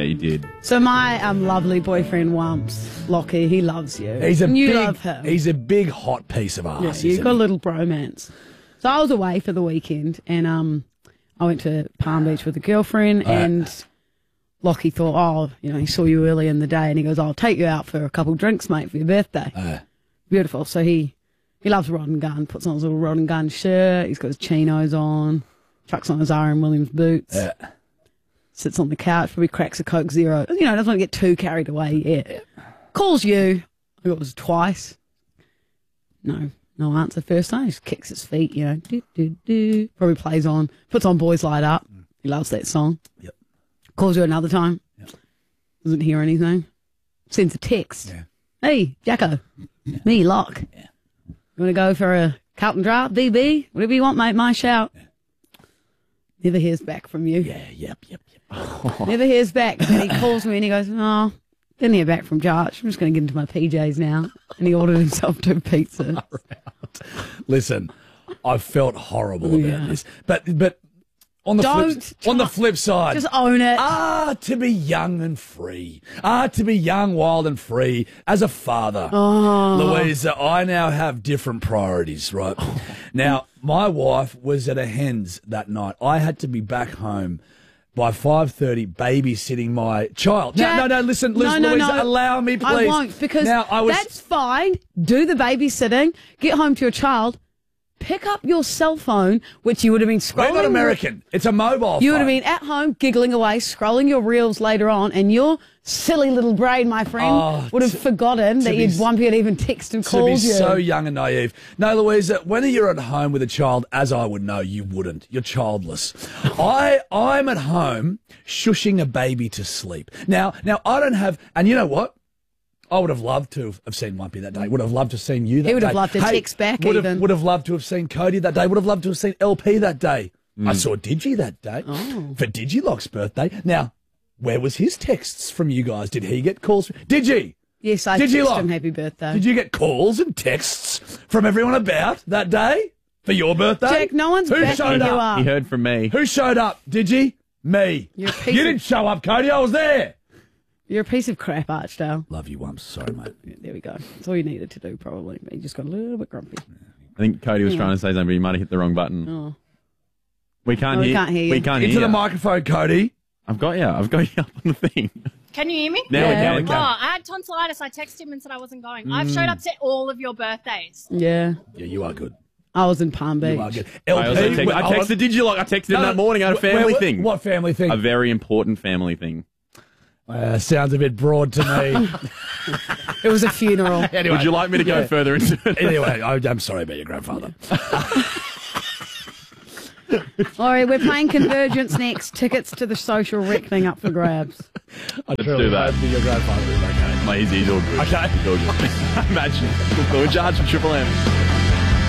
Yeah, you did. So my lovely boyfriend Wumps, Lockie, he loves you. You love him. He's a big hot piece of ass. Yeah, you've got a little bromance. So I was away for the weekend, and I went to Palm Beach with a girlfriend, and Lockie thought, he saw you early in the day, and he goes, I'll take you out for a couple drinks, mate, for your birthday. Beautiful. So he loves Rod and Gun, puts on his little Rod and Gun shirt, he's got his chinos on, chucks on his R.M. Williams boots, sits on the couch, probably cracks a Coke Zero. Doesn't want to get too carried away yet. Calls you. I got it was twice. No answer first time. He just kicks his feet, do. Probably plays on, puts on Boys Light Up. He loves that song. Yep. Calls you another time. Yep. Doesn't hear anything. Sends a text. Yeah. Hey, Jacko. Yeah. Me, Lock. Yeah. You want to go for a Carlton draft? BB? Whatever you want, mate. My shout. Yeah. Never hears back from you. Yeah, yep. Never hears back. And he calls me and he goes, oh, didn't hear back from Josh. I'm just going to get into my PJs now. And he ordered himself 2 pizzas. Listen, I felt horrible about this. But on the flip side, just own it. To be young and free. To be young, wild and free. As a father, Louisa, I now have different priorities, right? Now, my wife was at a hens that night. I had to be back home by 5:30 babysitting my child. Jack, No, listen, Louisa, allow me, please. I won't, because that's fine. Do the babysitting, get home to your child, pick up your cell phone, which you would have been scrolling. We're not American. It's a mobile phone. You would have been at home giggling away, scrolling your reels later on, and your silly little brain, my friend, would have forgotten that one had even texted and called you. To be so young and naive. No, Louisa, when you're at home with a child, as I would know, you wouldn't. You're childless. I'm at home shushing a baby to sleep. Now I don't have, and you know what? I would have loved to have seen Lumpy that day. Would have loved to have seen you that day. He would have loved to text back even. Would have loved to have seen Cody that day. Would have loved to have seen LP that day. I saw Digi that day for Digilock's birthday. Now, where was his texts from you guys? Did he get calls? Digi? Yes, I texted him happy birthday. Did you get calls and texts from everyone about that day for your birthday? Jack, no one's backing you up. He heard from me. Who showed up? Digi? Me. You didn't show up, Cody. I was there. You're a piece of crap, Archdale. Love you, Wumps. Sorry, mate. Yeah, there we go. That's all you needed to do, probably. But you just got a little bit grumpy. I think Cody was trying to say something, but he might have hit the wrong button. Oh. We can't hear you. We can't hear you. Into the microphone, Cody. I've got you up on the thing. Can you hear me? Now we can. I had tonsillitis. I texted him and said I wasn't going. I've showed up to all of your birthdays. Yeah. Yeah, you are good. I was in Palm Beach. You are good. I texted Digilock. I texted him that morning. I had a family thing. What family thing? A very important family thing. Sounds a bit broad to me. It was a funeral. Anyway, would you like me to go further into it? Anyway, I'm sorry about your grandfather. All right, we're playing Convergence next. Tickets to the social reckoning up for grabs. Let's do that. Your grandfather is okay. He's all good. Okay. He's all good. Imagine. We're charging Triple M.